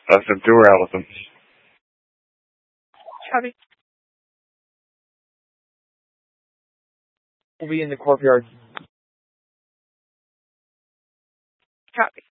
Listen to her, Allison. Copy. We'll be in the courtyard. Copy.